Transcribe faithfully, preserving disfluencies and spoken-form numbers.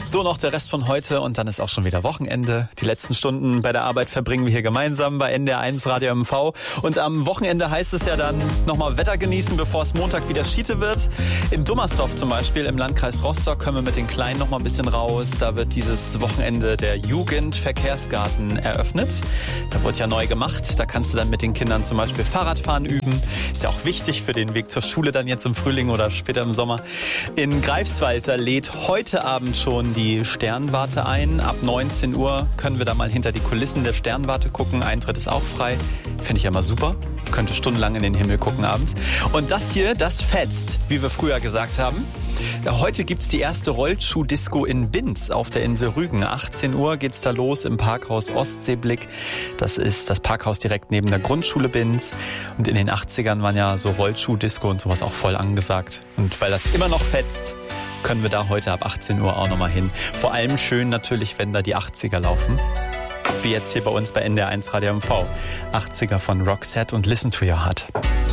So, noch der Rest von heute und dann ist auch schon wieder Wochenende. Die letzten Stunden bei der Arbeit verbringen wir hier gemeinsam bei N D R eins Radio M V. Und am Wochenende heißt es ja dann nochmal Wetter genießen, bevor es Montag wieder Schiete wird. In Dummersdorf zum Beispiel im Landkreis Rostock können wir mit den Kleinen noch mal ein bisschen raus. Da wird dieses Wochenende der Jugendverkehrsgarten eröffnet. Da wird ja neu gemacht. Da kannst du dann mit den Kindern zum Beispiel Fahrradfahren üben. Ist ja auch wichtig für den Weg zur Schule dann jetzt im Frühling oder später im Sommer. In Greifswald, da lädt heute Abend schon die Sternwarte ein. Ab neunzehn Uhr können wir da mal hinter die Kulissen der Sternwarte gucken. Eintritt ist auch frei. Finde ich ja mal super. Könnte stundenlang in den Himmel gucken abends. Und das hier, das fetzt, wie wir früher gesagt haben. Heute gibt's die erste Rollschuh-Disco in Binz auf der Insel Rügen. achtzehn Uhr geht's da los im Parkhaus Ostseeblick. Das ist das Parkhaus direkt neben der Grundschule Binz. Und in den achtzigern waren ja so Rollschuh-Disco und sowas auch voll angesagt. Und weil das immer noch fetzt, können wir da heute ab achtzehn Uhr auch nochmal hin. Vor allem schön natürlich, wenn da die achtziger laufen. Wie jetzt hier bei uns bei N D R eins Radio M V. achtziger von Roxette und Listen to Your Heart.